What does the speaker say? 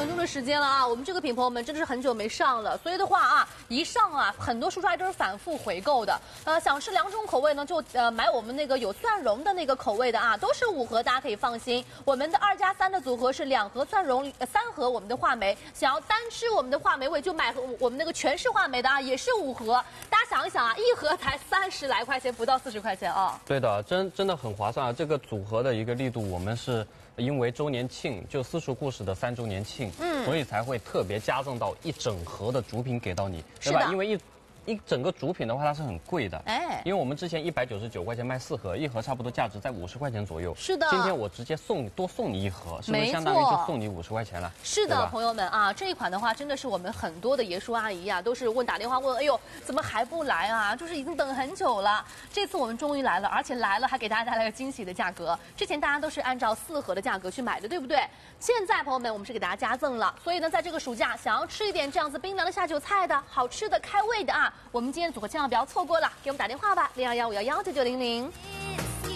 分钟的时间了啊，我们这个品朋友们真的是很久没上了，所以的话啊，一上啊，很多叔叔阿姨都是反复回购的。想吃2种口味呢，就买我们那个有蒜蓉的那个口味的啊，都是5盒，大家可以放心。我们的2+3的组合是2盒蒜蓉，3盒我们的话梅。想要单吃我们的话梅味，就买我们那个全是话梅的啊，也是5盒。大家想一想啊，1盒才30来块钱，不到40块钱啊。 对的，真的很划算啊！这个组合的一个力度，我们是因为周年庆，就私塾故事的3周年庆，所以才会特别加赠到1整盒的主品给到你，对吧？因为一整个主品的话，它是很贵的，因为我们之前199块钱卖4盒，1盒差不多价值在50块钱左右。 是的， 今天我直接多送你1盒，是不是相当于就送你50块钱了？ 是的，朋友们啊，这一款的话，真的是我们很多的爷叔阿姨啊，都是打电话问，哎呦，怎么还不来啊？就是已经等很久了。这次我们终于来了，而且来了还给大家带来了惊喜的价格。之前大家都是按照4盒的价格去买的，对不对？现在朋友们，我们是给大家加赠了，所以呢，在这个暑假想要吃一点这样子冰凉的下酒菜的好吃的开胃的啊。我们今天的组合千万不要错过了，给我们打电话吧，0215119900。